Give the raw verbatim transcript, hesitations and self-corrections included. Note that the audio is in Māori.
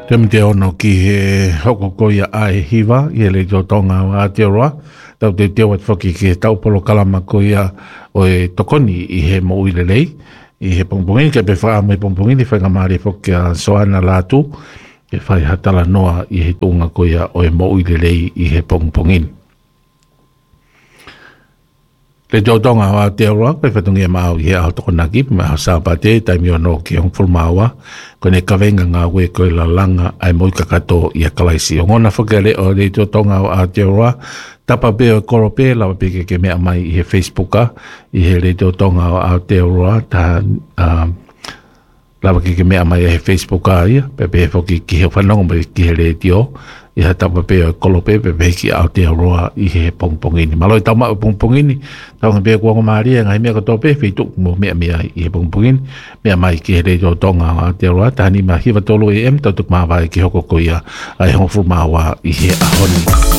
Te mte ono ki he hoko koia ai hiwa, i he le tō tonga o Aotearoa, tau te te wat whaki ki he taupolo kalama koia o e tokoni i he mo uile lei, i he pongpongini, ke pe wha me pongpongini, whainga maari whoki a soana lātu, ke whai hatala noa i he tōnga koia o e mo uile lei i he pongpongini. Le tō tonga o Aotearoa, pe whatungi e mau i he ao tokonaki, me hao sāpate, taimi o no ki hong fulmaua, ko ne kawenga ngā ue koe la langa ai moi kakato i a kalaisi. O ngona whakele o le tō tonga o Aotearoa, tapa pe o korope, lawa peke ke mea mai i he Facebooka, i he le tō tonga o Aotearoa, ta uh, lawa ke ke mea mai i he Facebooka ia, pe pe whoki ki he whanonga mai ki he le tio, i ha tapa pe o kolope, pe pe ki Aotearoa i he pongpongini. Maloi tau maa pongpongini, tau ngā pia kuanga maari, ngai mea katope, whi tuk mo mea mea i he pongpongini, mea mai ki he le tō tonga o Aotearoa, tahani ma hiwa tolo e em, tau tuk maa vai ki hoko koia, ai hongu fu maa wa i he ahoni.